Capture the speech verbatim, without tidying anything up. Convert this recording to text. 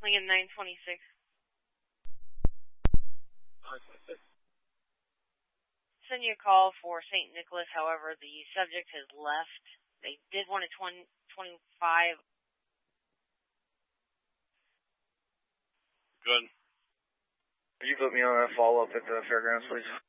Lincoln nine twenty-six. Send you a call for Saint Nicholas, however, the subject has left. They did want a twenty, twenty-five. Good. Could you put me on a follow-up at the fairgrounds, please?